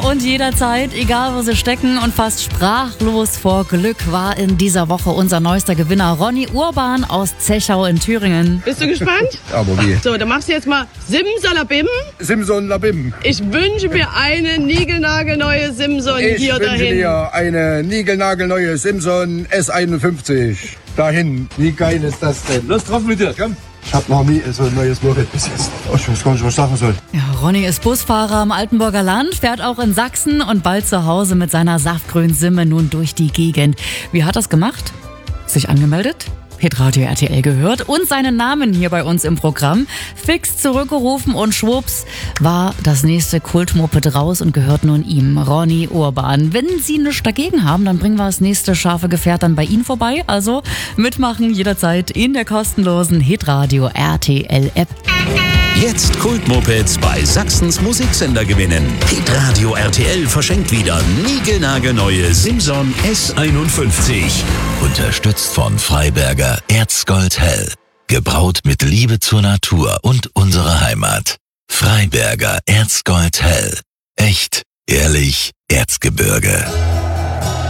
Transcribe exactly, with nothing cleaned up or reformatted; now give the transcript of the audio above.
und jederzeit, egal wo sie stecken, und fast sprachlos vor Glück war in dieser Woche unser neuester Gewinner Ronny Urban aus Zechau in Thüringen. Bist du gespannt? Aber wie? So, dann machst du jetzt mal Simsalabim. Simson Labim. Ich wünsche mir eine niegelnagelneue Simson Ich hier wünsche dahin. dir eine niegelnagelneue Simson S einundfünfzig. Dahin. Wie geil ist das denn? Los drauf mit dir, komm. Ich hab noch nie so ein neues Moped bis jetzt. Oh, ich weiß gar nicht, was ich sagen soll. Ja, Ronny ist Busfahrer im Altenburger Land, fährt auch in Sachsen und bald zu Hause mit seiner saftgrünen Simme nun durch die Gegend. Wie hat er es gemacht? Sich angemeldet? Hitradio R T L gehört und seinen Namen hier bei uns im Programm. Fix zurückgerufen und schwupps war das nächste Kultmoped raus und gehört nun ihm, Ronny Urban. Wenn Sie nichts dagegen haben, dann bringen wir das nächste scharfe Gefährt dann bei Ihnen vorbei. Also mitmachen jederzeit in der kostenlosen Hitradio R T L App. Jetzt Kultmopeds bei Sachsens Musiksender gewinnen. Hitradio R T L verschenkt wieder niegelnagelneue Simson S einundfünfzig. Unterstützt von Freiberger Erzgold Hell. Gebraut mit Liebe zur Natur und unserer Heimat. Freiberger Erzgold Hell. Echt, ehrlich, Erzgebirge.